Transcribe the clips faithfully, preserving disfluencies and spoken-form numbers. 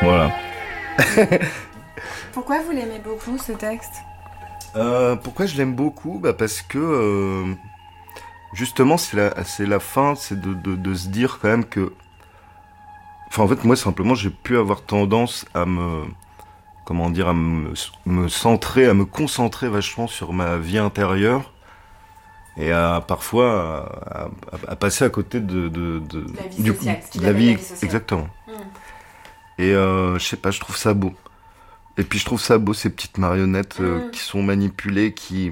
Voilà. Pourquoi vous l'aimez beaucoup, ce texte ? euh, Pourquoi je l'aime beaucoup ? Bah parce que, euh, justement, c'est la, c'est la fin, c'est de, de, de se dire quand même que... Enfin, en fait, moi, simplement, j'ai pu avoir tendance à me... Comment dire, à me, me centrer, à me concentrer vachement sur ma vie intérieure et à parfois à, à, à passer à côté de, de, de la vie du, sociale, de la vie, la vie sociale. Exactement. Mmh. Et euh, je sais pas, je trouve ça beau. Et puis je trouve ça beau ces petites marionnettes euh, mmh. qui sont manipulées, qui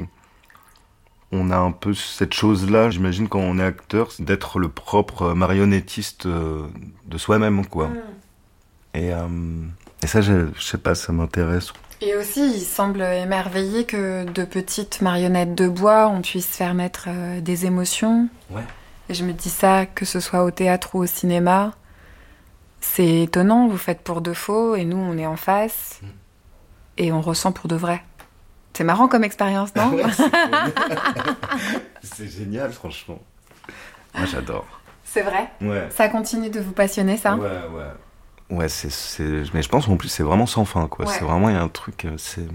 on a un peu cette chose-là, j'imagine quand on est acteur, c'est d'être le propre marionnettiste euh, de soi-même, quoi. Mmh. Et euh, Et ça, je, je sais pas, ça m'intéresse. Et aussi, il semble émerveillé que de petites marionnettes de bois, on puisse faire naître euh, des émotions. Ouais. Et je me dis ça, que ce soit au théâtre ou au cinéma, c'est étonnant, vous faites pour de faux, et nous, on est en face, mm. et on ressent pour de vrai. C'est marrant comme expérience, non ? Ouais, c'est, c'est génial, franchement. Moi, j'adore. C'est vrai ? Ouais. Ça continue de vous passionner, ça ? Ouais, ouais. Ouais, c'est, c'est... Mais je pense en plus c'est vraiment sans fin, quoi. Ouais. C'est vraiment, il y a un truc, c'est...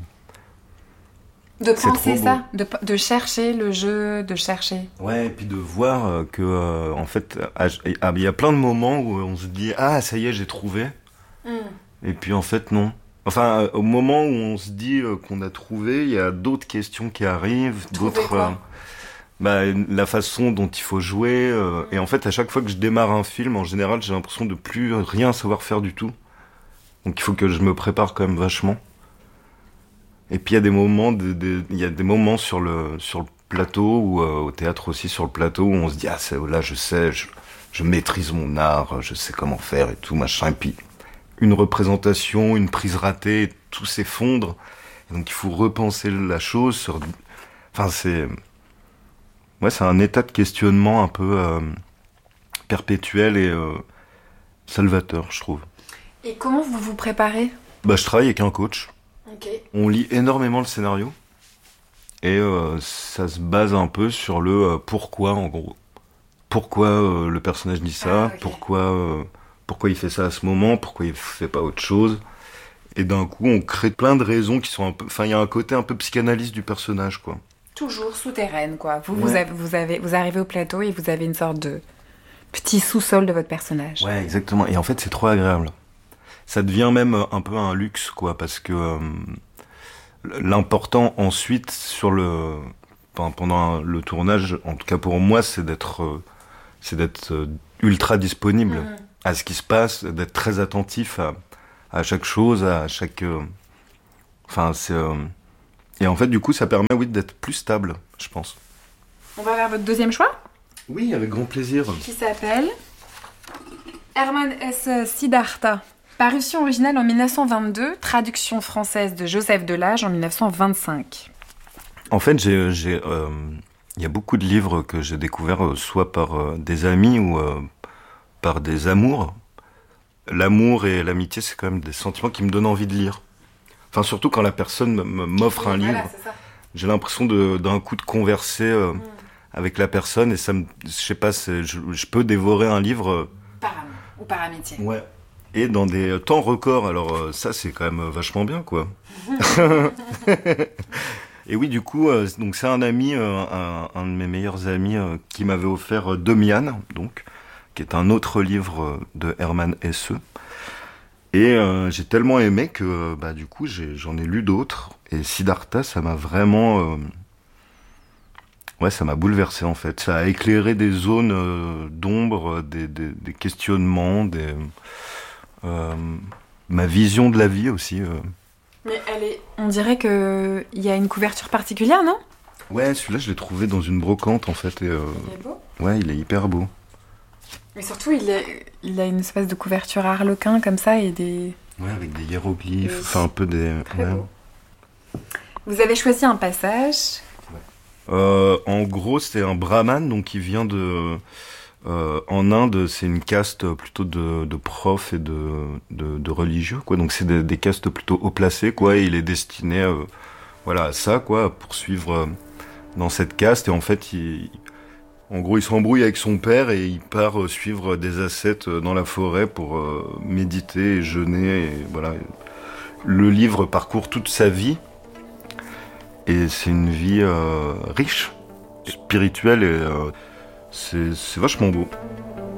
De penser ça, de, de chercher le jeu, de chercher. Ouais, et puis de voir que, euh, en fait, il y a plein de moments où on se dit « Ah, ça y est, j'ai trouvé mm. ». Et puis en fait, non. Enfin, au moment où on se dit qu'on a trouvé, il y a d'autres questions qui arrivent, trouver d'autres... Quoi euh, bah, la façon dont il faut jouer. Euh, et en fait, à chaque fois que je démarre un film, en général, j'ai l'impression de plus rien savoir faire du tout. Donc il faut que je me prépare quand même vachement. Et puis il y a des moments, de, de, il y a des moments sur le sur le plateau ou euh, au théâtre aussi sur le plateau où on se dit ah c'est, là je sais, je, je maîtrise mon art, je sais comment faire et tout machin. Et puis une représentation, une prise ratée, et tout s'effondre. Et donc il faut repenser la chose. Sur... Enfin c'est Ouais, c'est un état de questionnement un peu euh, perpétuel et euh, salvateur, je trouve. Et comment vous vous préparez ? Bah, je travaille avec un coach. Okay. On lit énormément le scénario. Et euh, ça se base un peu sur le euh, pourquoi, en gros. Pourquoi euh, le personnage dit ça, ah, okay. pourquoi, euh, pourquoi il fait ça à ce moment, pourquoi il fait pas autre chose. Et d'un coup, on crée plein de raisons qui sont un peu... Enfin, il y a un côté un peu psychanalyse du personnage, quoi. Toujours souterraine, quoi. Vous, ouais. vous, avez, vous, avez, vous arrivez au plateau et vous avez une sorte de petit sous-sol de votre personnage. Ouais, exactement. Et en fait, c'est trop agréable. Ça devient même un peu un luxe, quoi, parce que euh, l'important ensuite, sur le, pendant le tournage, en tout cas pour moi, c'est d'être, euh, c'est d'être ultra disponible mmh. à ce qui se passe, d'être très attentif à, à chaque chose, à chaque... Euh, enfin, c'est... Euh, Et en fait, du coup, ça permet, oui, d'être plus stable, je pense. On va vers votre deuxième choix ? Oui, avec grand plaisir. Qui s'appelle Hermann Hesse Siddhartha. Parution originale en dix-neuf cent vingt-deux, traduction française de Joseph Delage en dix-neuf cent vingt-cinq. En fait, j'ai, j'ai, euh, y a beaucoup de livres que j'ai découverts euh, soit par euh, des amis ou euh, par des amours. L'amour et l'amitié, c'est quand même des sentiments qui me donnent envie de lire. Enfin, surtout quand la personne m'offre un voilà, livre, j'ai l'impression de, d'un coup de converser euh, mm. avec la personne et ça me, je sais pas, c'est, je, je peux dévorer un livre. Euh, par amour ou par amitié. Ouais. Et dans des temps records, alors euh, ça c'est quand même vachement bien, quoi. Et oui, du coup, euh, donc c'est un ami, euh, un, un de mes meilleurs amis euh, qui m'avait offert euh, Demian, donc, qui est un autre livre euh, de Hermann Hesse. Et euh, j'ai tellement aimé que bah, du coup j'ai, j'en ai lu d'autres. Et Siddhartha, ça m'a vraiment... Euh... Ouais, ça m'a bouleversé en fait. Ça a éclairé des zones euh, d'ombre, des, des, des questionnements, des, euh, ma vision de la vie aussi. Euh. Mais elle est... On dirait qu'il y a une couverture particulière, non ? Ouais, celui-là je l'ai trouvé dans une brocante en fait. Et, euh... Il est beau ? Ouais, il est hyper beau. Mais surtout, il, est, il a une espèce de couverture harlequin comme ça et des... Ouais, avec des hiéroglyphes, oui. Enfin un peu des... Très ouais. beau. Vous avez choisi un passage. Ouais. Euh, en gros, c'est un brahman, donc qui vient de... Euh, en Inde, c'est une caste plutôt de, de profs et de, de, de religieux, quoi. Donc c'est des, des castes plutôt haut placées, quoi. Et il est destiné, euh, voilà, à ça, quoi, à poursuivre euh, dans cette caste. Et en fait, il... En gros, il s'embrouille avec son père et il part euh, suivre des ascètes euh, dans la forêt pour euh, méditer et jeûner. Et voilà. Le livre parcourt toute sa vie et c'est une vie euh, riche, spirituelle et euh, c'est, c'est vachement beau.